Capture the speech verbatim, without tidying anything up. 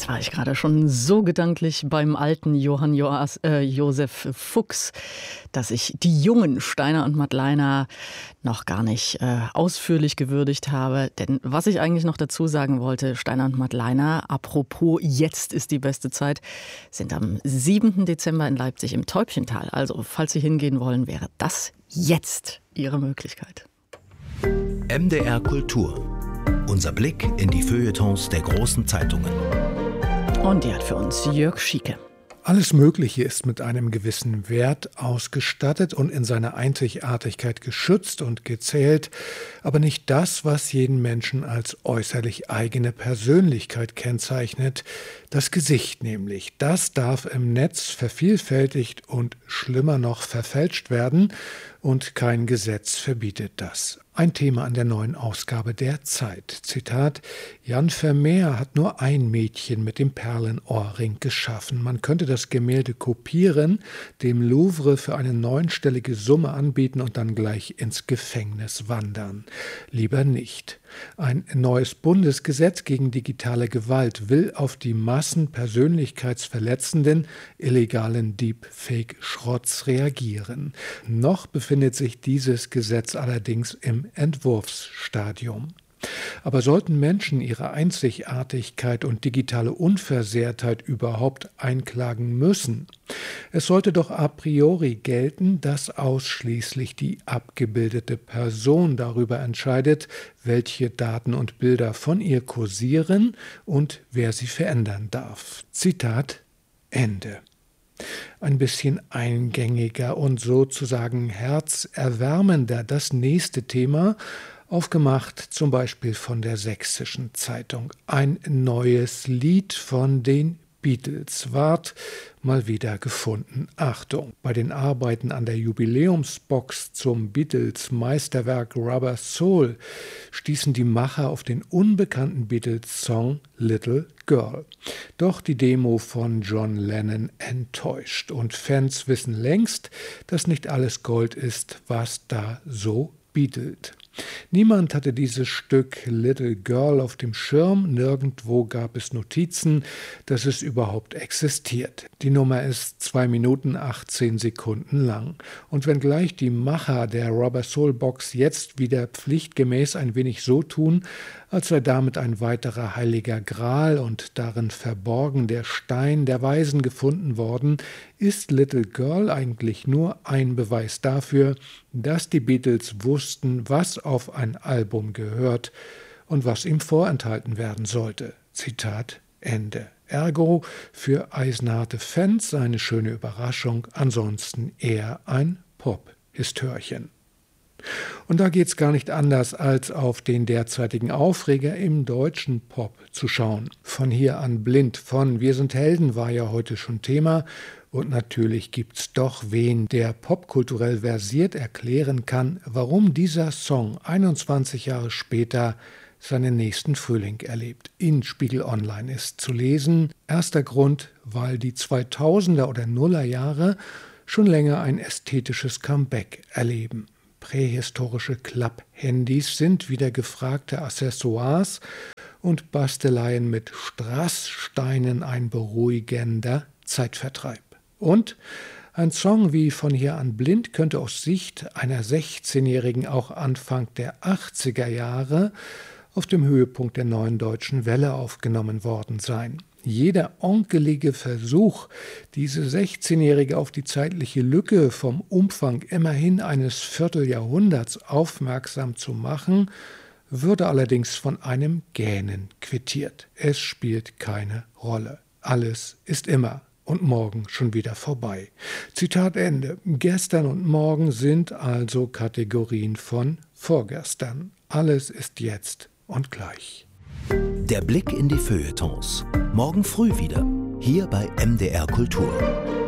Jetzt war ich gerade schon so gedanklich beim alten Johann Joas, äh, Josef Fuchs, dass ich die jungen Steiner und Madleiner noch gar nicht äh, ausführlich gewürdigt habe. Denn was ich eigentlich noch dazu sagen wollte, Steiner und Madleiner, apropos jetzt ist die beste Zeit, sind am siebten Dezember in Leipzig im Täubchental. Also falls Sie hingehen wollen, wäre das jetzt Ihre Möglichkeit. M D R Kultur. Unser Blick in die Feuilletons der großen Zeitungen. Und die hat für uns Jörg Schieke. Alles Mögliche ist mit einem gewissen Wert ausgestattet und in seiner Einzigartigkeit geschützt und gezählt, aber nicht das, was jeden Menschen als äußerlich eigene Persönlichkeit kennzeichnet, das Gesicht nämlich. Das darf im Netz vervielfältigt und schlimmer noch verfälscht werden und kein Gesetz verbietet das. Ein Thema an der neuen Ausgabe der Zeit. Zitat: Jan Vermeer hat nur ein Mädchen mit dem Perlenohrring geschaffen. Man könnte das Gemälde kopieren, dem Louvre für eine neunstellige Summe anbieten und dann gleich ins Gefängnis wandern. Lieber nicht. Ein neues Bundesgesetz gegen digitale Gewalt will auf die Massen persönlichkeitsverletzenden, illegalen Deepfake-Schrotts reagieren. Noch befindet sich dieses Gesetz allerdings im Entwurfsstadium. Aber sollten Menschen ihre Einzigartigkeit und digitale Unversehrtheit überhaupt einklagen müssen? Es sollte doch a priori gelten, dass ausschließlich die abgebildete Person darüber entscheidet, welche Daten und Bilder von ihr kursieren und wer sie verändern darf. Zitat Ende. Ein bisschen eingängiger und sozusagen herzerwärmender das nächste Thema, aufgemacht zum Beispiel von der Sächsischen Zeitung. Ein neues Lied von den Beatles ward mal wieder gefunden. Achtung, bei den Arbeiten an der Jubiläumsbox zum Beatles-Meisterwerk Rubber Soul stießen die Macher auf den unbekannten Beatles-Song Little Girl. Doch die Demo von John Lennon enttäuscht. Und Fans wissen längst, dass nicht alles Gold ist, was da so beatelt. Niemand hatte dieses Stück Little Girl auf dem Schirm, nirgendwo gab es Notizen, dass es überhaupt existiert. Die Nummer ist zwei Minuten achtzehn Sekunden lang. Und wenngleich die Macher der Rubber Soul Box jetzt wieder pflichtgemäß ein wenig so tun, als sei damit ein weiterer heiliger Gral und darin verborgen der Stein der Weisen gefunden worden, ist Little Girl eigentlich nur ein Beweis dafür, dass die Beatles wussten, was auf ein Album gehört und was ihm vorenthalten werden sollte. Zitat Ende. Ergo für eisenharte Fans eine schöne Überraschung, ansonsten eher ein Pop-Histörchen. Und da geht's gar nicht anders, als auf den derzeitigen Aufreger im deutschen Pop zu schauen. Von hier an blind von Wir sind Helden war ja heute schon Thema. Und natürlich gibt's doch wen, der popkulturell versiert erklären kann, warum dieser Song einundzwanzig Jahre später seinen nächsten Frühling erlebt. In Spiegel Online ist zu lesen. Erster Grund, weil die zweitausender oder Nullerjahre schon länger ein ästhetisches Comeback erleben. Prähistorische Klapphandys sind wieder gefragte Accessoires und Basteleien mit Strasssteinen ein beruhigender Zeitvertreib. Und ein Song wie Von hier an blind könnte aus Sicht einer sechzehnjährigen auch Anfang der achtziger Jahre auf dem Höhepunkt der neuen deutschen Welle aufgenommen worden sein. Jeder onkelige Versuch, diese sechzehnjährige auf die zeitliche Lücke vom Umfang immerhin eines Vierteljahrhunderts aufmerksam zu machen, würde allerdings von einem Gähnen quittiert. Es spielt keine Rolle. Alles ist immer und morgen schon wieder vorbei. Zitat Ende. Gestern und morgen sind also Kategorien von vorgestern. Alles ist jetzt und gleich. Der Blick in die Feuilletons. Morgen früh wieder. Hier bei M D R Kultur.